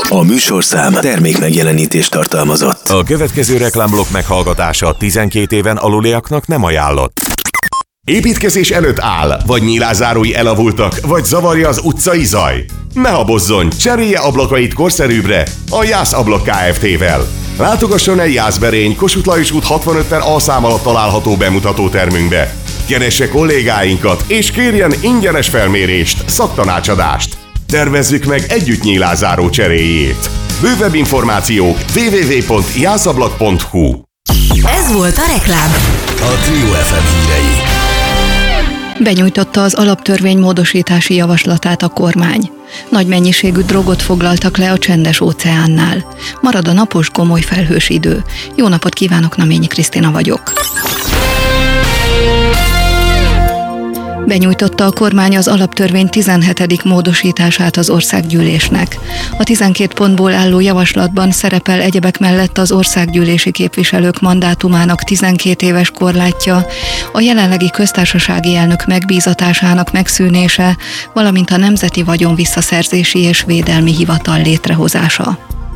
A műsorszám termék megjelenítést tartalmazott. A következő reklámblokk meghallgatása 12 éven aluliaknak nem ajánlott. Építkezés előtt áll, vagy nyílászárói elavultak, vagy zavarja az utcai zaj? Ne habozzon, cserélje ablakait korszerűbbre a Jász Ablak Kft-vel. Látogasson el Jászberény, Kossuth Lajos út 65-en A-szám alatt található bemutatótermünkbe. Keresse kollégáinkat, és kérjen ingyenes felmérést, szaktanácsadást. Tervezzük meg együtt nyílászáró cseréjét. Bővebb információk www.jászablak.hu. Ez volt a reklám. A Trio FM hírei. Benyújtotta az alaptörvény módosítási javaslatát a kormány. Nagy mennyiségű drogot foglaltak le a Csendes-óceánnál. Marad a napos, gomoly felhős idő. Jó napot kívánok, Naményi Krisztina vagyok. Benyújtotta a kormány az alaptörvény 17. módosítását az országgyűlésnek. A 12 pontból álló javaslatban szerepel egyebek mellett az országgyűlési képviselők mandátumának 12 éves korlátja, a jelenlegi köztársasági elnök megbízatásának megszűnése, valamint a Nemzeti Vagyon Visszaszerzési és Védelmi Hivatal létrehozása.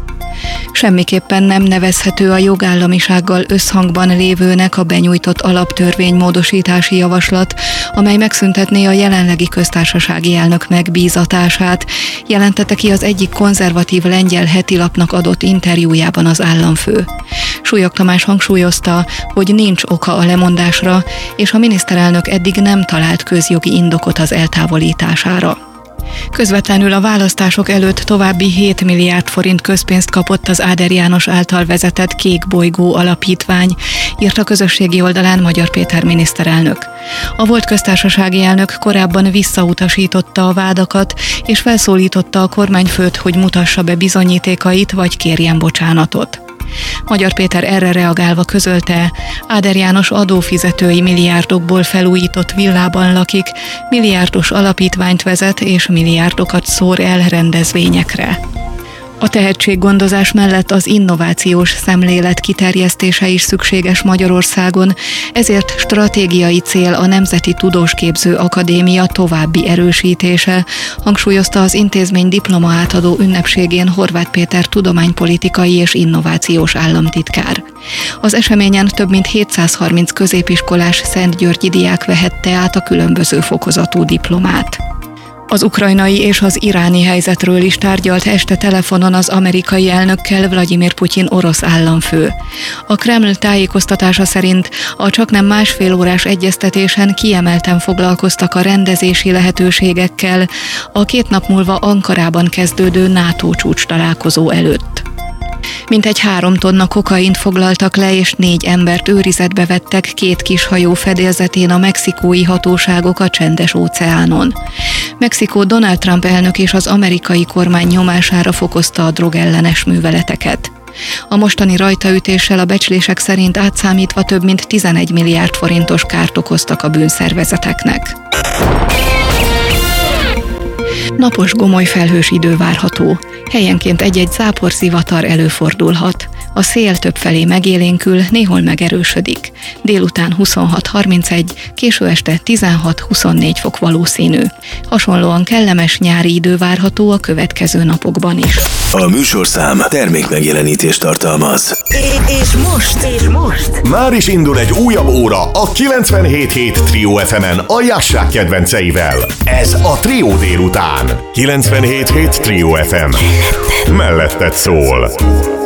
Semmiképpen nem nevezhető a jogállamisággal összhangban lévőnek a benyújtott alaptörvény módosítási javaslat, amely megszüntetné a jelenlegi köztársasági elnök megbízatását, jelentette ki az egyik konzervatív lengyel hetilapnak adott interjújában az államfő. Súlyog Tamás hangsúlyozta, hogy nincs oka a lemondásra, és a miniszterelnök eddig nem talált közjogi indokot az eltávolítására. Közvetlenül a választások előtt további 7 milliárd forint közpénzt kapott az Áder János által vezetett Kék Bolygó Alapítvány, írt a közösségi oldalán Magyar Péter miniszterelnök. A volt köztársasági elnök korábban visszautasította a vádakat, és felszólította a kormányfőt, hogy mutassa be bizonyítékait, vagy kérjen bocsánatot. Magyar Péter erre reagálva közölte, Áder János adófizetői milliárdokból felújított villában lakik, milliárdos alapítványt vezet és milliárdokat szór el rendezvényekre. A tehetséggondozás mellett az innovációs szemlélet kiterjesztése is szükséges Magyarországon, ezért stratégiai cél a Nemzeti Tudósképző Akadémia további erősítése, hangsúlyozta az intézmény diplomaátadó ünnepségén Horváth Péter tudománypolitikai és innovációs államtitkár. Az eseményen több mint 730 középiskolás szentgyörgyi diák vehette át a különböző fokozatú diplomát. Az ukrajnai és az iráni helyzetről is tárgyalt este telefonon az amerikai elnökkel Vladimir Putyin orosz államfő. A Kreml tájékoztatása szerint a csaknem másfél órás egyeztetésen kiemelten foglalkoztak a rendezési lehetőségekkel a 2 nap múlva Ankarában kezdődő NATO csúcs találkozó előtt. Mintegy 3 tonna kokaint foglaltak le, és 4 embert őrizetbe vettek 2 kis hajó fedélzetén a mexikói hatóságok a Csendes-óceánon. Mexikó Donald Trump elnök és az amerikai kormány nyomására fokozta a drogellenes műveleteket. A mostani rajtaütéssel a becslések szerint átszámítva több mint 11 milliárd forintos kárt okoztak a bűnszervezeteknek. Napos, gomoly felhős idő várható. Helyenként egy-egy záporzivatar előfordulhat. A szél többfelé megélénkül, néhol megerősödik. Délután 26-31, késő este 16-24 fok valószínű. Hasonlóan kellemes nyári idő várható a következő napokban is. A műsorszám termék megjelenítést tartalmaz. És most. Már is indul egy újabb óra a 97.7 Trio FM-en a Jászság kedvenceivel. Ez a Trio délután. 97.7 Trio FM. Melletted szól.